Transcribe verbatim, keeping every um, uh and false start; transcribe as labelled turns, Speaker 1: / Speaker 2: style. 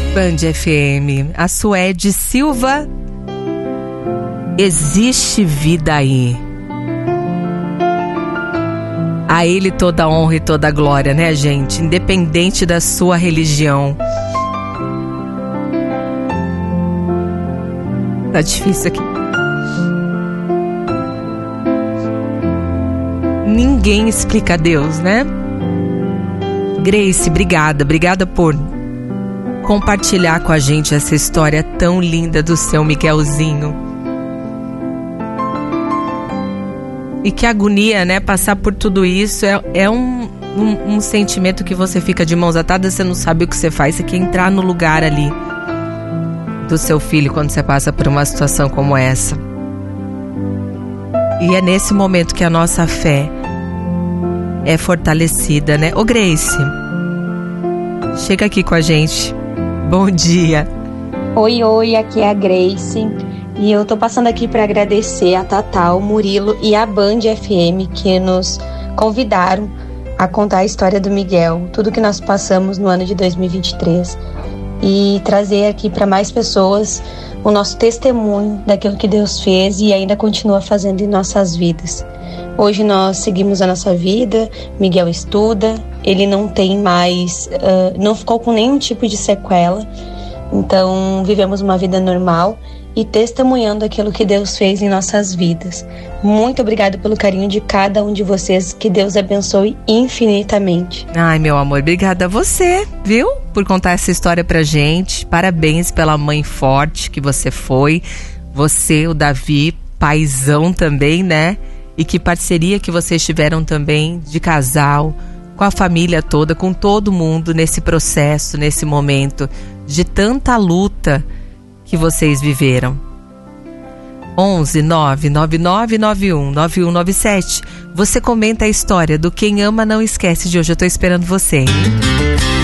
Speaker 1: Band F M, a Suede Silva. Existe vida aí. A Ele toda a honra e toda a glória, né, gente? Independente da sua religião. Tá difícil aqui. Ninguém explica Deus, né? Grace, obrigada. Obrigada por compartilhar com a gente essa história tão linda do seu Miguelzinho. E que agonia, né? Passar por tudo isso é, é um, um, um sentimento que você fica de mãos atadas, você não sabe o que você faz, você quer entrar no lugar ali do seu filho quando você passa por uma situação como essa. E é nesse momento que a nossa fé é fortalecida, né? Ô Grace, chega aqui com a gente. Bom dia.
Speaker 2: Oi, oi, aqui é a Grace. E eu tô passando aqui para agradecer a Tatá, o Murilo e a Band F M que nos convidaram a contar a história do Miguel, tudo que nós passamos no ano de dois mil e vinte e três, e trazer aqui para mais pessoas o nosso testemunho daquilo que Deus fez e ainda continua fazendo em nossas vidas. Hoje nós seguimos a nossa vida, Miguel estuda, ele não tem mais, uh, não ficou com nenhum tipo de sequela, então vivemos uma vida normal e testemunhando aquilo que Deus fez em nossas vidas. Muito obrigada pelo carinho de cada um de vocês, que Deus abençoe infinitamente.
Speaker 1: Ai, meu amor, obrigada a você, viu? Por contar essa história pra gente. Parabéns pela mãe forte que você foi. Você, o Davi, paizão também, né? E que parceria que vocês tiveram também de casal, com a família toda, com todo mundo nesse processo, nesse momento de tanta luta que vocês viveram. onze nove nove nove nove um nove um nove sete. Você comenta a história do Quem Ama Não Esquece de hoje. Eu tô esperando você, hein?